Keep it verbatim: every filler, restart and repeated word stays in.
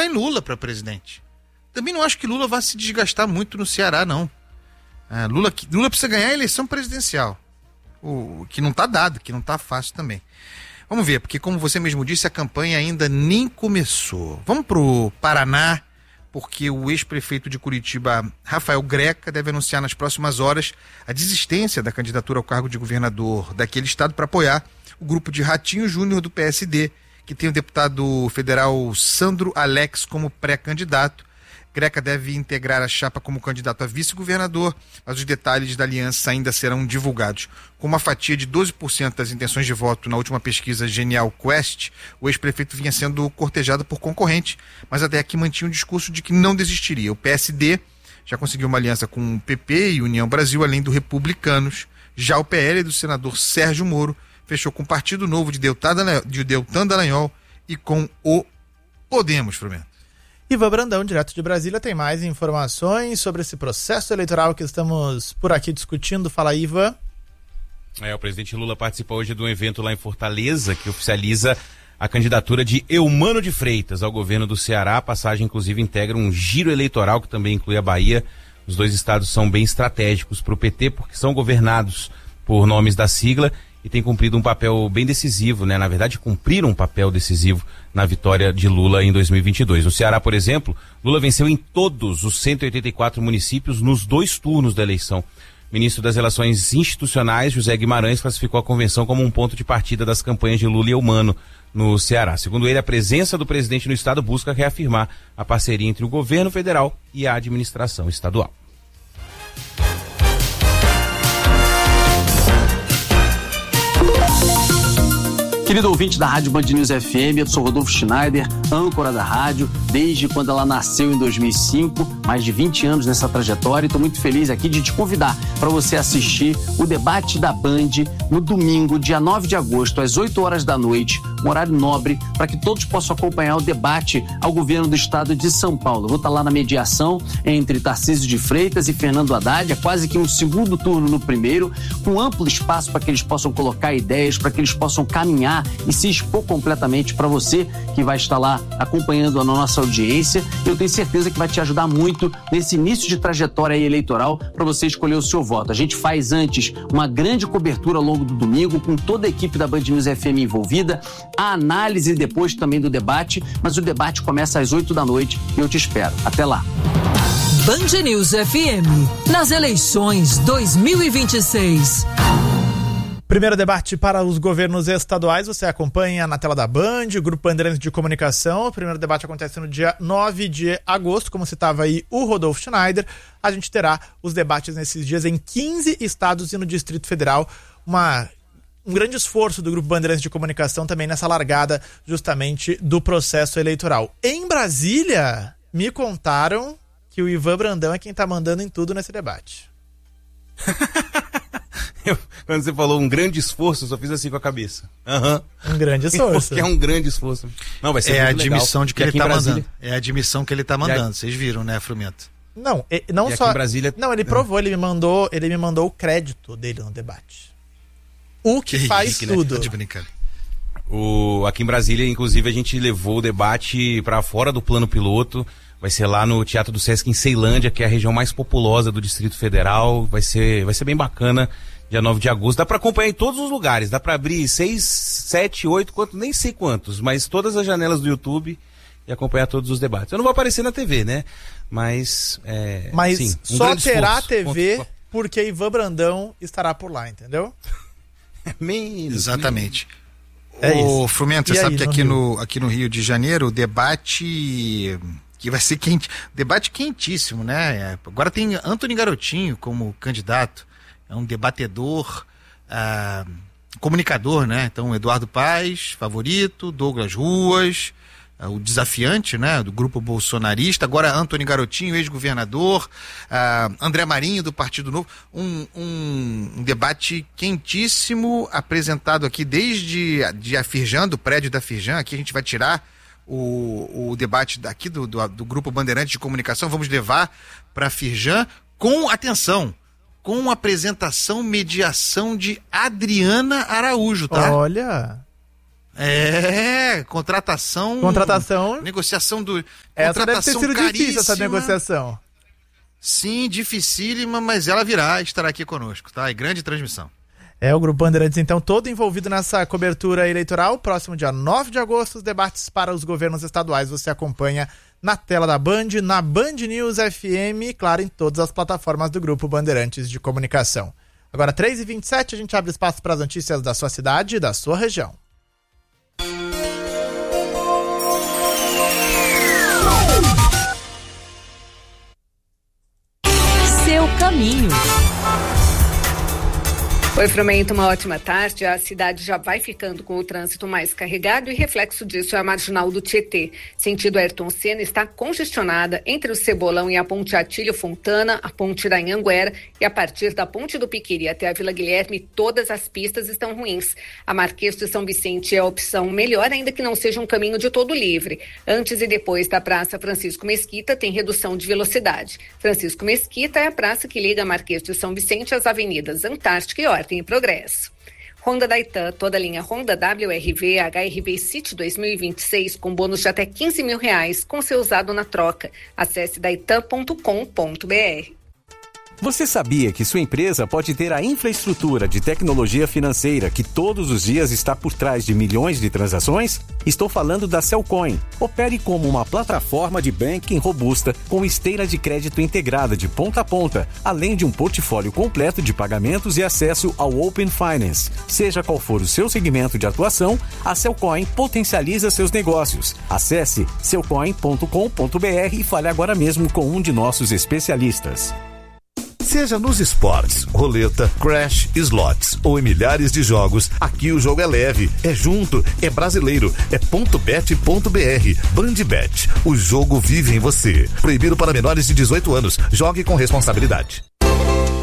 votar em Lula para presidente. Também não acho que Lula vá se desgastar muito no Ceará, não. É, Lula, Lula precisa ganhar a eleição presidencial. O que não está dado, que não está fácil também. Vamos ver, porque como você mesmo disse, a campanha ainda nem começou. Vamos pro Paraná, porque o ex-prefeito de Curitiba, Rafael Greca, deve anunciar nas próximas horas a desistência da candidatura ao cargo de governador daquele estado para apoiar o grupo de Ratinho Júnior do P S D, que tem o deputado federal Sandro Alex como pré-candidato. Greca deve integrar a chapa como candidato a vice-governador, mas os detalhes da aliança ainda serão divulgados. Com uma fatia de doze por cento das intenções de voto na última pesquisa Genial Quest, o ex-prefeito vinha sendo cortejado por concorrente, mas até aqui mantinha um discurso de que não desistiria. O P S D já conseguiu uma aliança com o P P e União Brasil, além do Republicanos. Já o P L do senador Sérgio Moro fechou com o Partido Novo de Deltan Dallagnol e com o Podemos, Frumento. Ivan Brandão, direto de Brasília, tem mais informações sobre esse processo eleitoral que estamos por aqui discutindo. Fala, Ivan. É, o presidente Lula participa hoje de um evento lá em Fortaleza que oficializa a candidatura de Eumano de Freitas ao governo do Ceará. A passagem, inclusive, integra um giro eleitoral que também inclui a Bahia. Os dois estados são bem estratégicos para o P T porque são governados por nomes da sigla e têm cumprido um papel bem decisivo, né? Na verdade, cumpriram um papel decisivo na vitória de Lula em dois mil e vinte e dois. No Ceará, por exemplo, Lula venceu em todos os cento e oitenta e quatro municípios nos dois turnos da eleição. O ministro das Relações Institucionais, José Guimarães, classificou a convenção como um ponto de partida das campanhas de Lula e Eumano no Ceará. Segundo ele, a presença do presidente no estado busca reafirmar a parceria entre o governo federal e a administração estadual. Querido ouvinte da Rádio Band News F M, eu sou Rodolfo Schneider, âncora da rádio, desde quando ela nasceu em dois mil e cinco, mais de vinte anos nessa trajetória, e estou muito feliz aqui de te convidar para você assistir o debate da Band no domingo, dia nove de agosto, às oito horas da noite, um horário nobre, para que todos possam acompanhar o debate ao governo do estado de São Paulo. Eu vou estar lá na mediação entre Tarcísio de Freitas e Fernando Haddad, é quase que um segundo turno no primeiro, com amplo espaço para que eles possam colocar ideias, para que eles possam caminhar e se expor completamente para você que vai estar lá acompanhando a nossa audiência. Eu tenho certeza que vai te ajudar muito nesse início de trajetória eleitoral para você escolher o seu voto. A gente faz antes uma grande cobertura ao longo do domingo com toda a equipe da Band News F M envolvida, a análise depois também do debate, mas o debate começa às oito da noite e eu te espero. Até lá. Band News F M, nas eleições dois mil e vinte e seis. Primeiro debate para os governos estaduais, você acompanha na tela da Band, o Grupo Bandeirantes de Comunicação. O primeiro debate acontece no dia nove de agosto, como citava aí o Rodolfo Schneider. A gente terá os debates nesses dias em quinze estados e no Distrito Federal. Uma, um grande esforço do Grupo Bandeirantes de Comunicação também nessa largada justamente do processo eleitoral. Em Brasília, me contaram que o Ivan Brandão é quem está mandando em tudo nesse debate. Eu, quando você falou um grande esforço, eu só fiz assim com a cabeça. Uhum. Um grande esforço. Porque é um grande esforço. Não, vai ser é a muito admissão legal. de que e ele tá Brasília... mandando. É a admissão que ele tá mandando. Vocês viram, né, Frumento? Não, não e só. Aqui em Brasília... Não, ele provou, ele me mandou, ele me mandou o crédito dele no debate. O que, que faz rique, tudo. Né? De brincar. O, aqui em Brasília, inclusive, a gente levou o debate para fora do plano piloto. Vai ser lá no Teatro do Sesc em Ceilândia, que é a região mais populosa do Distrito Federal. Vai ser, vai ser bem bacana. Dia nove de agosto, dá para acompanhar em todos os lugares, dá para abrir seis, sete, oito, quantos, nem sei quantos, mas todas as janelas do YouTube e acompanhar todos os debates. Eu não vou aparecer na T V, né? Mas, é, mas sim, um só terá esforço. T V Ponto... porque Ivan Brandão estará por lá, entendeu? Menos, Exatamente. É Ô, Frumento, você e sabe aí, que no aqui Rio? no, aqui no Rio de Janeiro o debate que vai ser quente, debate quentíssimo, né? Agora tem Antony Garotinho como candidato. É um debatedor, ah, comunicador, né? Então, Eduardo Paes, favorito, Douglas Ruas, ah, o desafiante, né? Do grupo bolsonarista. Agora, Antony Garotinho, ex-governador, ah, André Marinho, do Partido Novo. Um, um, um debate quentíssimo, apresentado aqui desde de a Firjan, do prédio da Firjan. Aqui a gente vai tirar o, o debate daqui do, do, do grupo Bandeirantes de Comunicação. Vamos levar para a Firjan com atenção. Com apresentação, mediação de Adriana Araújo, tá? Olha! É, contratação... Contratação... Negociação do... Essa contratação deve ter sido caríssima. difícil, essa negociação. Sim, dificílima, mas ela virá estar aqui conosco, tá? E grande transmissão. É, o Grupo Bandeirantes, então, todo envolvido nessa cobertura eleitoral. Próximo dia nove de agosto, os debates para os governos estaduais você acompanha na tela da Band, na Band News F M e, claro, em todas as plataformas do Grupo Bandeirantes de Comunicação. Agora, três e vinte e sete, a gente abre espaço para as notícias da sua cidade e da sua região. Seu caminho. Oi, Frumento, uma ótima tarde. A cidade já vai ficando com o trânsito mais carregado e reflexo disso é a marginal do Tietê. Sentido Ayrton Senna está congestionada entre o Cebolão e a ponte Atílio Fontana, a ponte da Anhanguera e a partir da ponte do Piquiri até a Vila Guilherme, todas as pistas estão ruins. A Marquês de São Vicente é a opção melhor, ainda que não seja um caminho de todo livre. Antes e depois da Praça Francisco Mesquita tem redução de velocidade. Francisco Mesquita é a praça que liga a Marquês de São Vicente às avenidas Antártica e Ordem e Progresso. Honda da Itan, toda a linha Honda W R V, H R V City dois mil e vinte e seis com bônus de até quinze mil reais com seu usado na troca. Acesse daitan ponto com ponto b r. Você sabia que sua empresa pode ter a infraestrutura de tecnologia financeira que todos os dias está por trás de milhões de transações? Estou falando da Cellcoin. Opere como uma plataforma de banking robusta com esteira de crédito integrada de ponta a ponta, além de um portfólio completo de pagamentos e acesso ao Open Finance. Seja qual for o seu segmento de atuação, a Cellcoin potencializa seus negócios. Acesse cellcoin ponto com ponto b r e fale agora mesmo com um de nossos especialistas. Seja nos esportes, roleta, crash, slots ou em milhares de jogos, aqui o jogo é leve, é junto, é brasileiro, é ponto bet ponto b r. Bandbet, o jogo vive em você. Proibido para menores de dezoito anos. Jogue com responsabilidade.